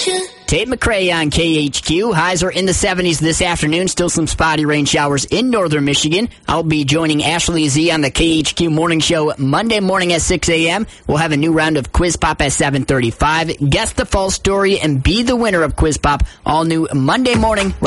Tate McRae on KHQ. Highs are in the 70s this afternoon. Still some spotty rain showers in northern Michigan. I'll be joining Ashley Z on the KHQ Morning Show Monday morning at 6 a.m. We'll have a new round of Quiz Pop at 7:35. Guess the false story and be the winner of Quiz Pop. All new Monday morning.